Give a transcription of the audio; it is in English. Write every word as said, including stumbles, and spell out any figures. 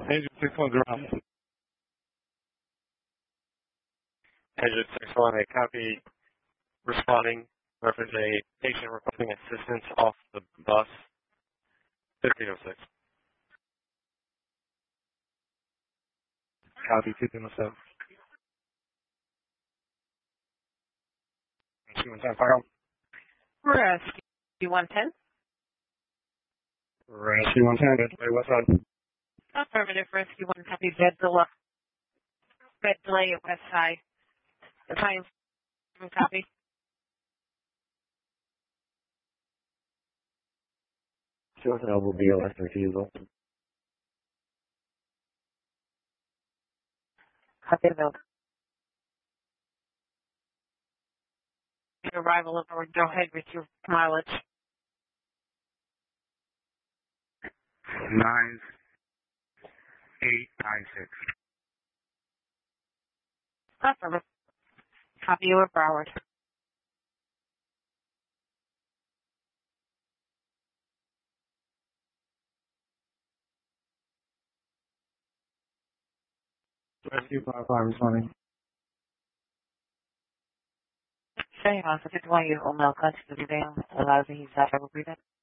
Agent six one zero. Agent six one, a copy responding, reference a patient requesting assistance off the bus, fifteen oh six. Copy fifteen oh seven. two one ten, fire. Rescue one ten. Rescue one ten, wait, what's on? Affirmative, Rescue one, copy, bed delay, bed delay at West Side. The time, copy. Suicide will be a less refusal. Copy the arrival of our go ahead with your mileage. Nine eight nine six. Affirmative. Copy you at Broward. Rescue five five responding. Showing on for fifty-one year old male conscious of the allows me he's out of agreement.